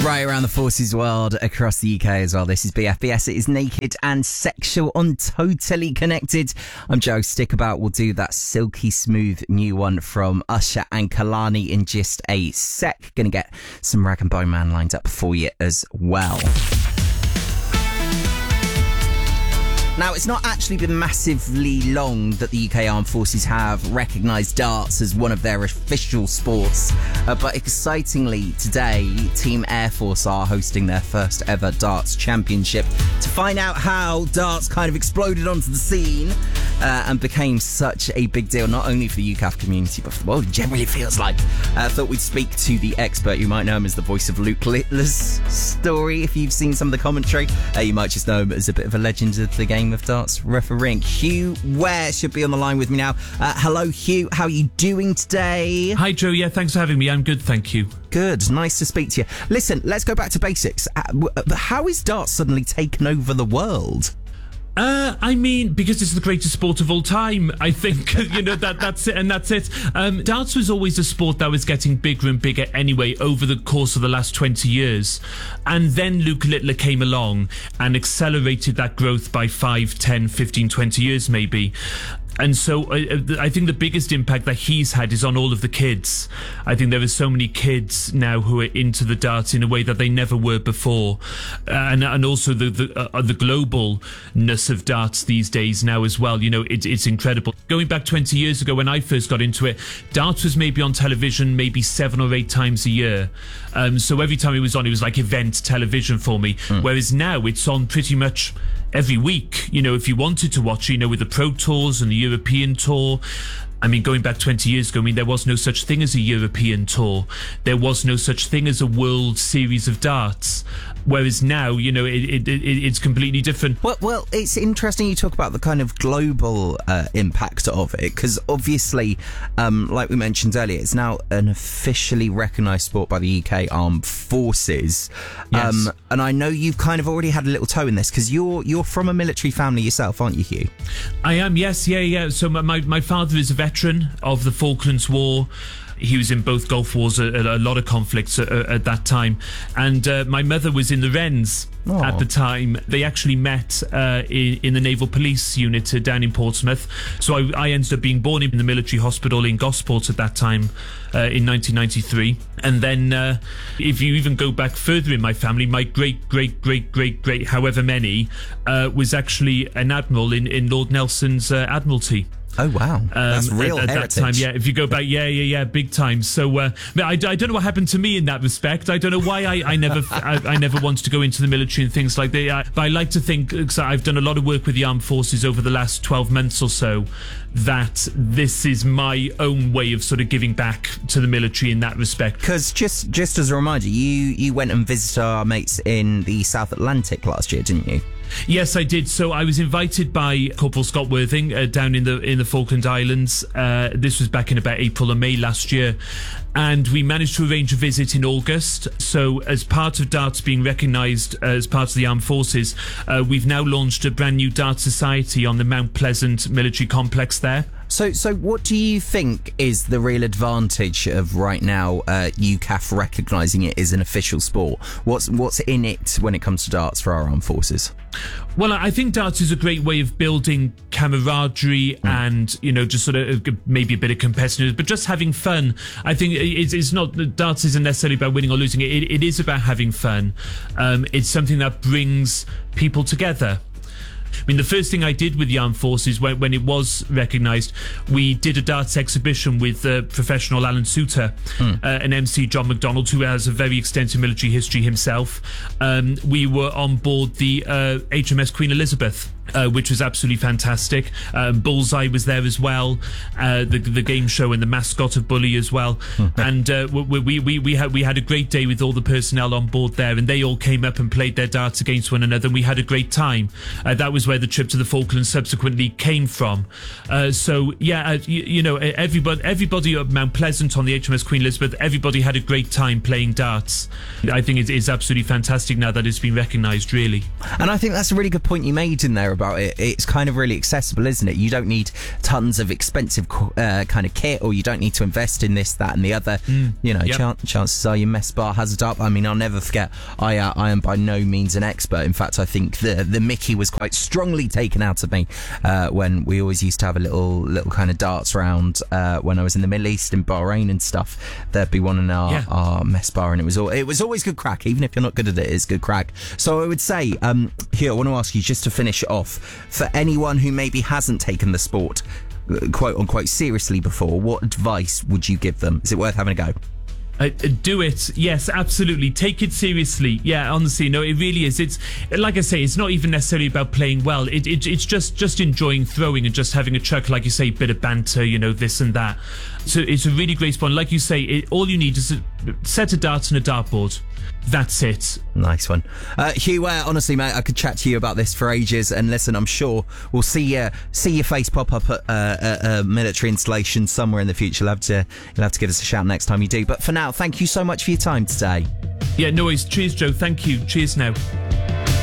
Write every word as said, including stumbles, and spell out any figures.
Right around the forces world, across the U K as well. This is B F B S. It is Naked and Sexual on Totally Connected. I'm Joe. Stick about. We'll do that silky smooth new one from Usher and Kalani in just a sec. Gonna get some Rag and Bone Man lined up for you as well. Now, it's not actually been massively long that the U K Armed Forces have recognised darts as one of their official sports. Uh, but excitingly, today, Team Air Force are hosting their first ever darts championship. To find out how darts kind of exploded onto the scene uh, and became such a big deal, not only for the U C A F community, but for the world, generally feels like. I uh, thought we'd speak to the expert. You might know him as the voice of Luke Littler's story. If you've seen some of the commentary, uh, you might just know him as a bit of a legend of the game of darts refereeing. Hugh Ware should be on the line with me now. Uh, hello, Hugh. How are you doing today? Hi, Joe. Yeah, thanks for having me. I'm good, thank you. Good. Nice to speak to you. Listen, let's go back to basics. Uh, how is darts suddenly taken over the world? Uh, I mean, because it's the greatest sport of all time, I think, you know, that that's it, and that's it. Um, darts was always a sport that was getting bigger and bigger anyway over the course of the last twenty years. And then Luke Littler came along and accelerated that growth by five, ten, fifteen, twenty years maybe. And so uh, I think the biggest impact that he's had is on all of the kids. I think there are so many kids now who are into the darts in a way that they never were before. Uh, and and also the the, uh, the globalness of darts these days now as well. You know, it, it's incredible. Going back twenty years ago when I first got into it, darts was maybe on television maybe seven or eight times a year. Um, so every time it was on, it was like event television for me. Mm. Whereas now it's on pretty much every week, you know, if you wanted to watch, you know, with the Pro Tours and the European Tour. I mean, going back twenty years ago, I mean, there was no such thing as a European Tour. There was no such thing as a World Series of Darts. Whereas now, you know, it, it, it it's completely different. Well, well, it's interesting you talk about the kind of global uh, impact of it, because obviously, um, like we mentioned earlier, it's now an officially recognised sport by the U K Armed Forces. Yes. Um, and I know you've kind of already had a little toe in this, because you're you're from a military family yourself, aren't you, Hugh? I am, yes, yeah, yeah. So my, my, my father is a veteran of the Falklands War. He was in both Gulf Wars, a, a lot of conflicts at, at that time. And uh, my mother was in the Wrens oh. at the time. They actually met uh, in, in the Naval Police unit uh, down in Portsmouth. So I, I ended up being born in the military hospital in Gosport at that time uh, in nineteen ninety-three. And then uh, if you even go back further in my family, my great, great, great, great, great, however many, uh, was actually an admiral in, in Lord Nelson's uh, Admiralty. Oh, wow. Um, That's real at, at heritage. that time, yeah. If you go back, yeah, yeah, yeah, big time. So, uh, I, I don't know what happened to me in that respect. I don't know why I, I never I, I never wanted to go into the military and things like that. I, but I like to think, because I've done a lot of work with the armed forces over the last twelve months or so, that this is my own way of sort of giving back to the military in that respect. Because just, just as a reminder, you, you went and visited our mates in the South Atlantic last year, didn't you? Yes, I did. So I was invited by Corporal Scott Worthing uh, down in the in the Falkland Islands. Uh, this was back in about April or May last year. And we managed to arrange a visit in August. So as part of darts being recognised uh, as part of the armed forces, uh, we've now launched a brand new Dart Society on the Mount Pleasant military complex there. So, so what do you think is the real advantage of right now uh, U C A F recognising it as an official sport? What's what's in it when it comes to darts for our armed forces? Well, I think darts is a great way of building camaraderie mm. and, you know, just sort of maybe a bit of competitiveness, but just having fun. I think it's, it's not, darts isn't necessarily about winning or losing. It, it is about having fun. Um, it's something that brings people together. I mean, the first thing I did with the Armed Forces, when, when it was recognised, we did a darts exhibition with uh, professional Alan Souter, mm. uh, and M C John McDonald, who has a very extensive military history himself. Um, we were on board the uh, H M S Queen Elizabeth, uh, which was absolutely fantastic. Um, Bullseye was there as well, uh, the the game show and the mascot of Bully as well. And uh, we, we we we had we had a great day with all the personnel on board there, and they all came up and played their darts against one another, and we had a great time. Uh, that was where the trip to the Falklands subsequently came from. Uh, so yeah, uh, you, you know, everybody everybody at Mount Pleasant on the H M S Queen Elizabeth, everybody had a great time playing darts. I think it is absolutely fantastic now that it's been recognised, really. And I think that's a really good point you made in there about it, it's kind of really accessible, isn't it? You don't need tons of expensive uh, kind of kit, or you don't need to invest in this, that, and the other. Mm. You know, yep. chan- chances are your mess bar has a dart. I mean, I'll never forget. I uh, I am by no means an expert. In fact, I think the the Mickey was quite strongly taken out of me uh, when we always used to have a little little kind of darts round uh, when I was in the Middle East, in Bahrain and stuff. There'd be one in our, yeah. our mess bar, and it was all it was always good crack. Even if you're not good at it, it's good crack. So I would say, um, here, I want to ask you, just to finish it off, for anyone who maybe hasn't taken the sport quote unquote seriously before, what advice would you give them? Is it worth having a go? Uh, do it. Yes, absolutely. Take it seriously. Yeah, honestly, no, it really is. It's like I say, it's not even necessarily about playing well. It, it it's just just enjoying throwing and just having a chuck, like you say, bit of banter, you know, this and that. So it's a really great sport. Like you say, it, all you need is a set of darts and a dartboard. That's it. Nice one. Uh, Hugh, uh, honestly, mate, I could chat to you about this for ages. And listen, I'm sure we'll see uh, see your face pop up at uh, a, a military installation somewhere in the future. You'll have, to, you'll have to give us a shout next time you do. But for now, thank you so much for your time today. Yeah, no worries. Cheers, Joe. Thank you. Cheers now.